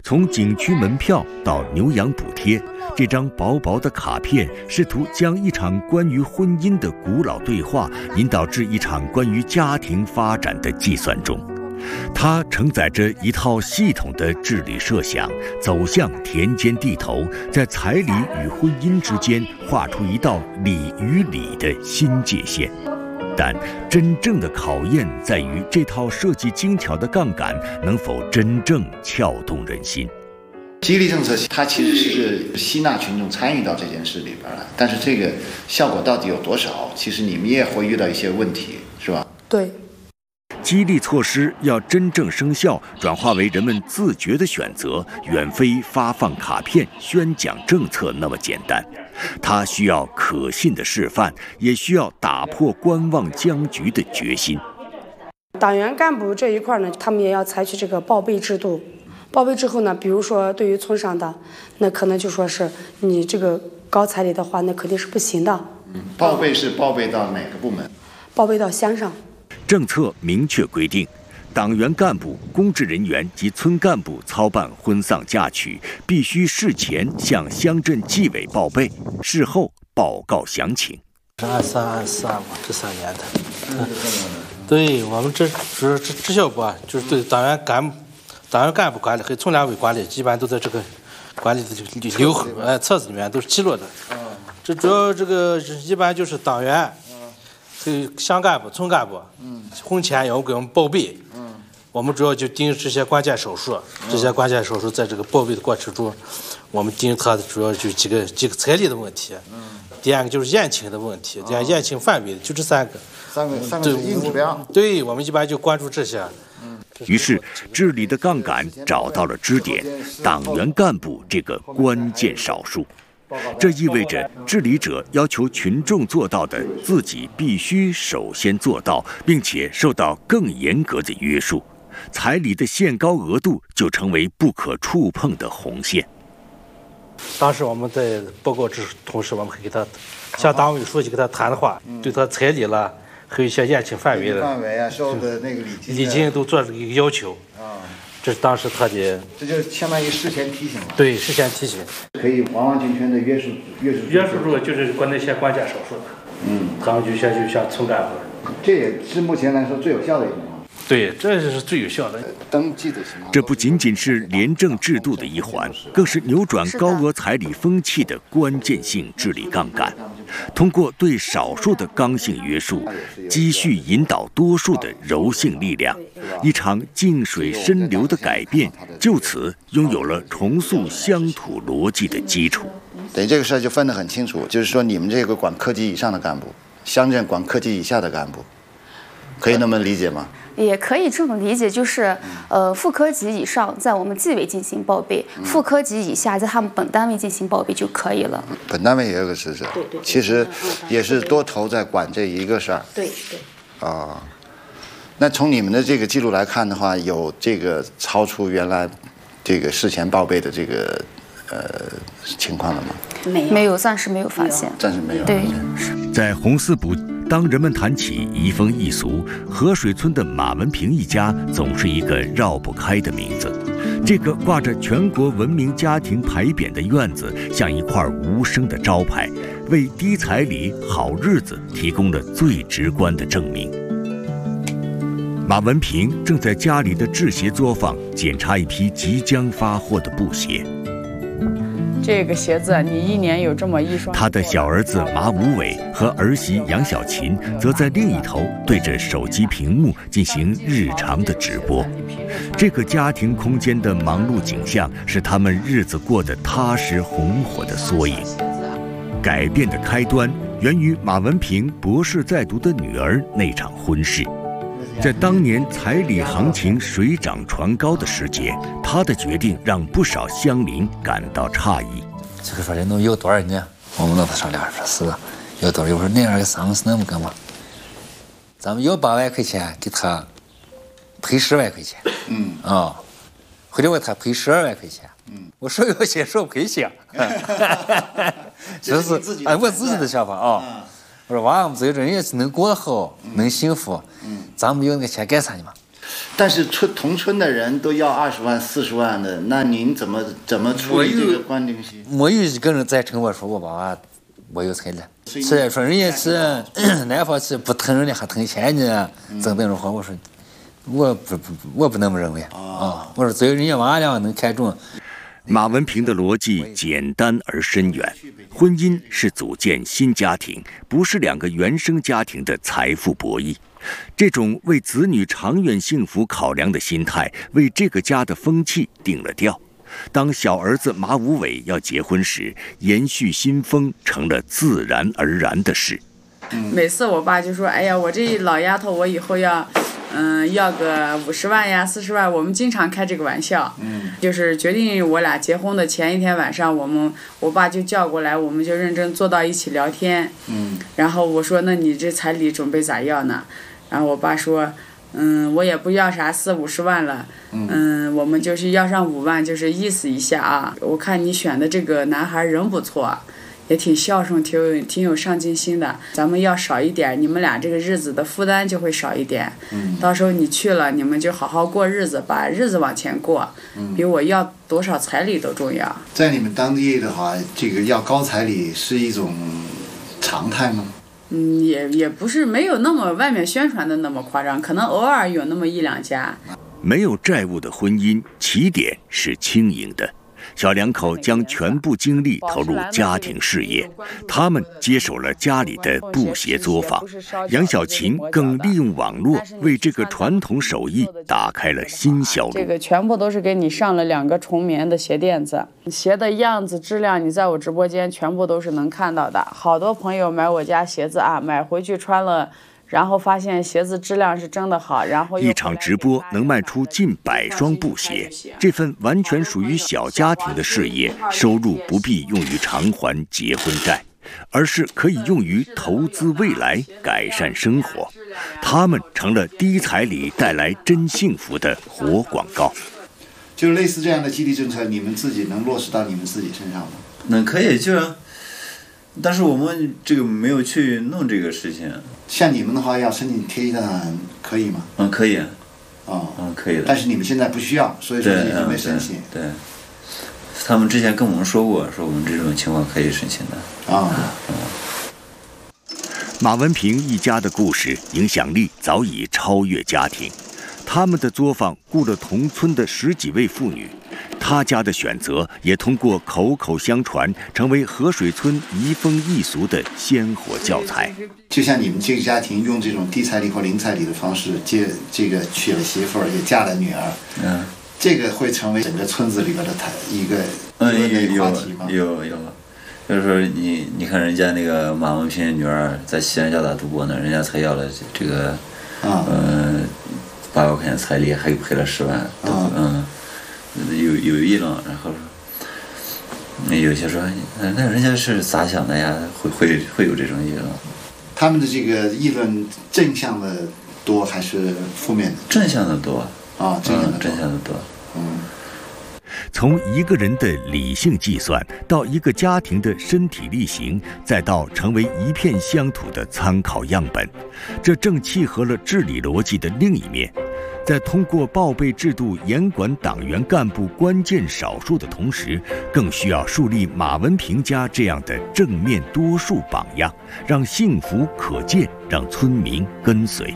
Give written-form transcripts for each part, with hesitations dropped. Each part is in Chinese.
从景区门票到牛羊补贴，这张薄薄的卡片试图将一场关于婚姻的古老对话引导至一场关于家庭发展的计算中。它承载着一套系统的治理设想，走向田间地头，在彩礼与婚姻之间画出一道礼与理的新界限。但真正的考验在于这套设计精巧的杠杆能否真正撬动人心。 激励政策它其实是吸纳群众参与到这件事里边了，但是这个效果到底有多少，其实你们也会遇到一些问题，是吧？ 对。 激励措施要真正生效，转化为人们自觉的选择，远非发放卡片、宣讲政策那么简单。它需要可信的示范，也需要打破观望僵局的决心。 党员干部这一块呢，他们也要采取这个报备制度。报备之后呢，比如说对于村上的，那可能就说是你这个高彩礼的话，那肯定是不行的。 报备是报备到哪个部门？ 报备到乡上。 政策明确规定，党员干部、公职人员及村干部操办婚丧嫁娶，必须事前向乡镇纪委报备，事后报告详情。 23嘛，这3年的。对我们这主要支校部啊，就是对党员干部管理和村两委管理，基本上都在这个管理的册子里面都是记录的。这主要这个一般就是党员。乡干部、村干部，婚前要给我们报备，我们主要就盯这些关键手术，这些关键手术在这个报备的过程中，我们盯它的主要就几个彩礼的问题，第二个就是宴请的问题，宴请范围就这3个是硬指标。 对，我们一般就关注这些。 于是，治理的杠杆找到了支点，党员干部这个关键少数。这意味着治理者要求群众做到的，自己必须首先做到，并且受到更严格的约束。彩礼的限高额度就成为不可触碰的红线。 当时我们在报告之同时，我们会给他向党委书记给他谈的话，对他彩礼了，还有一些宴请范围啊，收的那个礼金都做了一个要求。这是当时他的， 这就相当于事前提醒了。 对，事前提醒， 可以完完全全的约束住，就是那些关键手术的。他们就像村干部， 这也是目前来说最有效的一种。 对，这是最有效的。 登记的情况。 这不仅仅是廉政制度的一环，更是扭转高额彩礼风气的关键性治理杠杆。通过对少数的刚性约束，积蓄引导多数的柔性力量，一场静水深流的改变，就此拥有了重塑乡土逻辑的基础。 对，这个事儿就分得很清楚，就是说你们这个管科级以上的干部，乡镇管科级以下的干部，可以那么理解吗？ 也可以这么理解，就是副科级以上在我们纪委进行报备，副科级以下在他们本单位进行报备就可以了。 本单位也有个职责，对，其实也是多头在管这一个事儿。 对。 那从你们的这个记录来看的话，有这个超出原来这个事前报备的这个情况了吗？ 没有，暂时没有发现。 暂时没有。 对， 在红四补。当人们谈起移风易俗，河水村的马文平一家总是一个绕不开的名字。这个挂着全国文明家庭牌匾的院子，像一块无声的招牌，为低彩礼好日子提供了最直观的证明。马文平正在家里的制鞋作坊检查一批即将发货的布鞋。 这个鞋子你1年有这么1双。 他的小儿子马武伟和儿媳杨小琴则在另一头对着手机屏幕进行日常的直播。这个家庭空间的忙碌景象是他们日子过得踏实红火的缩影。改变的开端源于马文平博士在读的女儿那场婚事。在当年彩礼行情水涨船高的时节，他的决定让不少乡邻感到诧异。 这个说人都有多少年？我们老他上俩说是有多少？我说那样的丧是那么干嘛？咱们有8万块钱，给他赔10万块钱。回来我他赔12万块钱。我说有些说赔钱。这是我自己的想法啊。我说娃们这人也是能过好，能幸福，咱们有那个钱干啥呢嘛？ 但是同村的人都要20万、40万的，那您怎么处理这个关东西？ 没有一个人在称我说我爸我有财了，是说人家是南方是不疼人的还疼钱呢，怎么样说？我说我不那么认为啊，我说只有人家娃俩能看中。 马文平的逻辑简单而深远，婚姻是组建新家庭，不是2个原生家庭的财富博弈。这种为子女长远幸福考量的心态，为这个家的风气定了调。当小儿子马武伟要结婚时，延续新风成了自然而然的事。 每次我爸就说：“哎呀，我这老丫头，我以后要个50万呀、40万。”我们经常开这个玩笑。就是决定我俩结婚的前一天晚上，我爸就叫过来，我们就认真坐到一起聊天。然后我说：“那你这彩礼准备咋要呢？”然后我爸说：“我也不要啥40-50万了，我们就是要上5万，就是意思一下啊。我看你选的这个男孩人不错，也挺孝顺，挺有上进心的。咱们要少一点，你们俩这个日子的负担就会少一点。到时候你去了，你们就好好过日子，把日子往前过，比我要多少彩礼都重要。” 在你们当地的话，这个要高彩礼是一种常态吗？ 也不是没有那么外面宣传的那么夸张，可能偶尔有那么1-2家。 没有债务的婚姻起点是轻盈的，小2口将全部精力投入家庭事业，他们接手了家里的布鞋作坊。杨小琴更利用网络为这个传统手艺打开了新销路。 这个全部都是给你上了2个重棉的鞋垫子，鞋的样子质量你在我直播间全部都是能看到的。好多朋友买我家鞋子啊，买回去穿了，然后发现鞋子质量是真的好，然后一场直播能卖出近100双布鞋，这份完全属于小家庭的事业，收入不必用于偿还结婚债，而是可以用于投资未来，改善生活。他们成了低彩礼带来真幸福的活广告。 就类似这样的激励政策，你们自己能落实到你们自己身上吗？ 那可以，但是我们这个没有去弄这个事情。 像你们的话，要申请贴单可以吗？ 可以。可以的。 但是你们现在不需要，所以说你准备申请。 对。他们之前跟我们说过，说我们这种情况可以申请的。 马文平一家的故事影响力早已超越家庭，他们的作坊雇了同村的10几位妇女。他家的选择也通过口口相传，成为河水村移风易俗的鲜活教材。 就像你们这个家庭用这种低彩礼或零彩礼的方式娶了媳妇儿，也嫁了女儿，这个会成为整个村子里边的一个话题吗？ 有，就是说你看人家那个马文平女儿在西安交大读博呢，人家才要了这个800块钱彩礼，还赔了10万，有议论，然后有些说，那人家是咋想的呀？会有这种议论。 他们的这个议论正向的多还是负面的？ 正向的多正向的多。 从一个人的理性计算，到一个家庭的身体力行，再到成为一片乡土的参考样本，这正契合了治理逻辑的另一面。在通过报备制度严管党员干部关键少数的同时，更需要树立马文平家这样的正面多数榜样，让幸福可见，让村民跟随。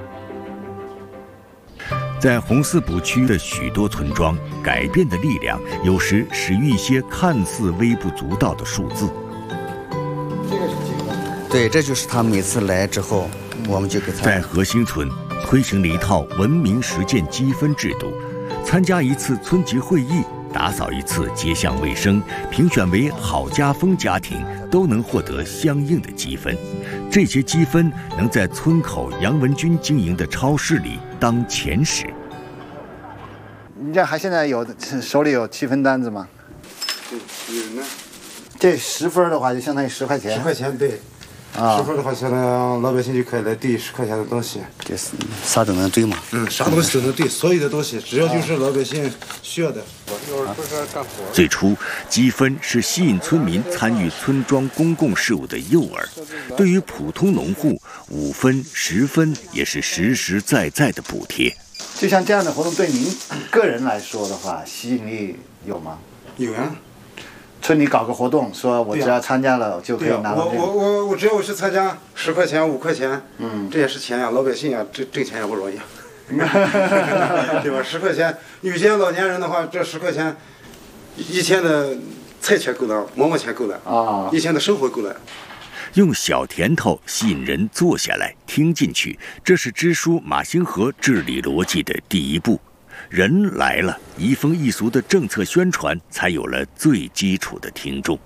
在红四堡区的许多村庄，改变的力量有时始于一些看似微不足道的数字。 这个是几个？对，这就是他每次来之后，我们就给他。 在河兴村推行了一套文明实践积分制度，参加一次村级会议，打扫一次街巷卫生，评选为好家风家庭，都能获得相应的积分。这些积分能在村口杨文军经营的超市里当钱使。 你这还现在手里有积分单子吗？ 有呢。 这10分的话就相当于10块钱。 10块钱，对。10分的话，相当于老百姓就可以来兑10块钱的东西。 这是啥都能兑嘛？ 啥东西都能兑，所有的东西只要就是老百姓需要的。 最初，积分是吸引村民参与村庄公共事务的诱饵。对于普通农户，5分、10分也是实实在在的补贴。 就像这样的活动，对您个人来说的话，吸引力有吗？ 有呀。 村里搞个活动，说我只要参加了就可以拿到这个。 我只要去参加10块钱、5块钱，这也是钱呀，老百姓呀，挣钱也不容易，对吧？10块钱，有些老年人的话，这10块钱，一天的菜钱够了，馍馍钱够了啊，一天的生活够了。 用小甜头吸引人坐下来听进去，这是支书马兴和治理逻辑的第一步。人来了，移风易俗的政策宣传才有了最基础的听众。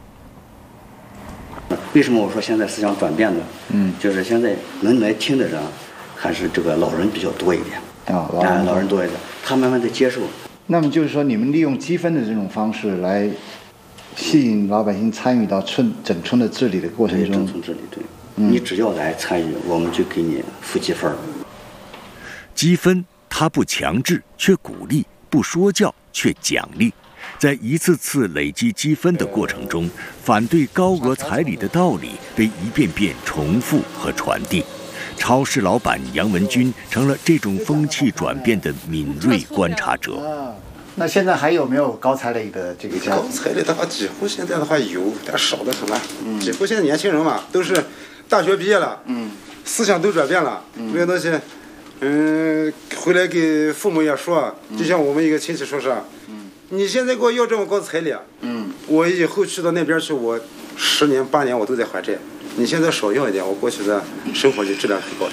为什么我说现在思想转变呢？就是现在能来听的人，还是这个老人比较多一点老人多一点，他慢慢的接受。 那么就是说，你们利用积分的这种方式来吸引老百姓参与到整村的治理的过程中。 整村治理，对，你只要来参与，我们就给你付积分。 积分它不强制，却鼓励；不说教，却奖励。在一次次累积积分的过程中，反对高额彩礼的道理被一遍遍重复和传递。超市老板杨文军成了这种风气转变的敏锐观察者。 那现在还有没有高彩礼的这个家庭？ 高彩礼的话，几乎现在的话有，但少得很了。几乎现在年轻人嘛，都是大学毕业了，思想都转变了，这个东西。回来给父母也说，就像我们一个亲戚说是，你现在给我要这么高彩礼，我以后去到那边去，我10年8年我都在还债。你现在少要一点，我过去的生活就质量很高的。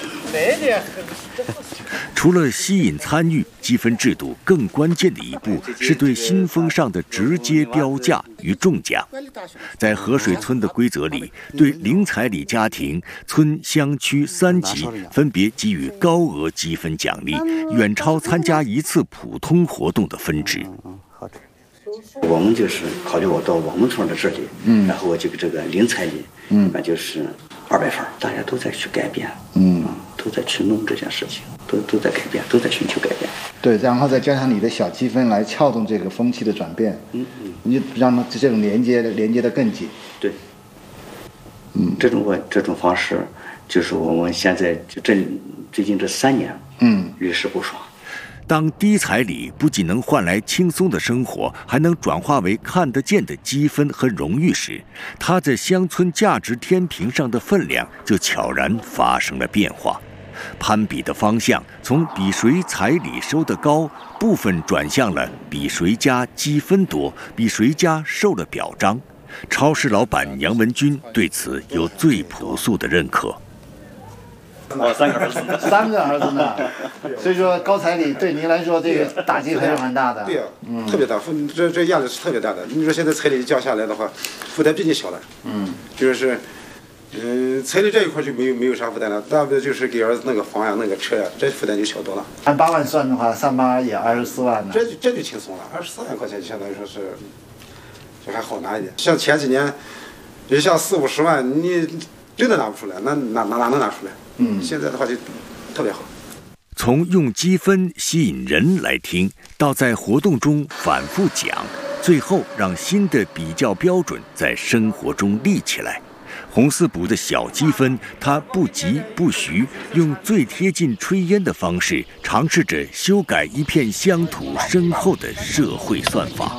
除了吸引参与，积分制度更关键的一步是对新风尚的直接标价与中奖。在河水村的规则里，对零彩礼家庭，村乡区3级分别给予高额积分奖励，远超参加一次普通活动的分值。 我们就是考虑我到我们村的这里，然后我就给这个零彩礼，那就是200分，大家都在去改变，都在去弄这件事情，都在改变，都在寻求改变。 对，然后再加上你的小积分来撬动这个风气的转变，你让它这种连接的更紧。 对，这种方式就是我们现在最近这3年，屡试不爽。 当低彩礼不仅能换来轻松的生活，还能转化为看得见的积分和荣誉时，它在乡村价值天平上的分量就悄然发生了变化。攀比的方向从比谁彩礼收得高，部分转向了比谁家积分多，比谁家受了表彰。超市老板杨文军对此有最朴素的认可。 我3个儿子呢 ，3个儿子呢，所以说高彩礼对您来说这个打击还是蛮大的。 对呀，特别大，这压力是特别大的。你说现在彩礼降下来的话，负担毕竟小了。就是，彩礼这一块就没有啥负担了，大不了就是给儿子那个房呀、那个车呀，这负担就小多了。 按8万算的话，3八也24万呢。 这就轻松了，24万块钱就相当于说是，就还好拿一点。像前几年，也像40、50万，你真的拿不出来，哪能拿出来？现在的话就特别好。 从用积分吸引人来听，到在活动中反复讲，最后让新的比较标准在生活中立起来。红四补的小积分，他不急不徐，用最贴近炊烟的方式，尝试着修改一片乡土深厚的社会算法。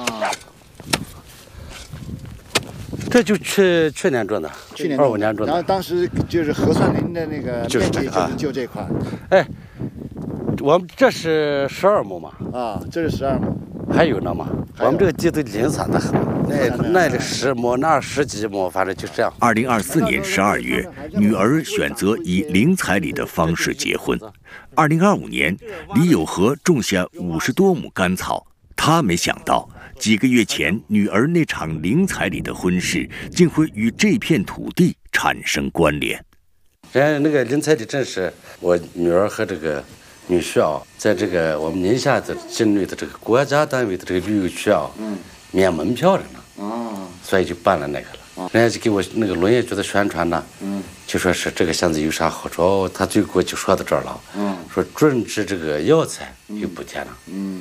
这就去年种的，去年25年种的。 然后当时就是核算林的那个面积就这块。 哎，我们这是12亩嘛。 这是12亩。 还有呢嘛？我们这个地都零散的很，那里10亩，那10几亩，反正就这样。 2024年12月，女儿选择以零彩礼的方式结婚。2025年，李有和种下50多亩干草，他没想到。几个月前，女儿那场零彩礼的婚事，竟会与这片土地产生关联。 人家那个零彩礼正是我女儿和这个女婿啊，在这个我们宁夏的境内的这个国家单位的这个旅游区啊，免门票的呢。所以就办了那个了。人家就给我那个农业局的宣传呢，就说是这个现在有啥好处，他最后就说到这儿了，说种植这个药材有补贴呢。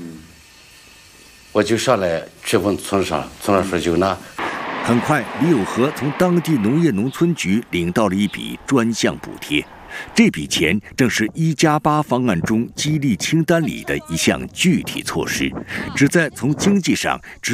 我就上来去问村上说有呢。 很快，李有和从当地农业农村局领到了一笔专项补贴， 这笔钱正是1+8方案中激励清单里的一项具体措施，旨在从经济上支